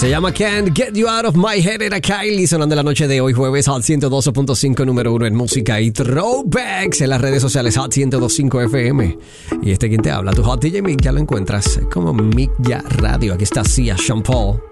Se llama Can't Get You Out of My Head. Era Kylie sonando la noche de hoy, jueves, Hot 102.5, número 1 en música y throwbacks en las redes sociales, Hot 102.5 FM. Y quien te habla, tu Hot DJ Mick, ya lo encuentras como Mick Ya Radio. Aquí está Sia Sean Paul.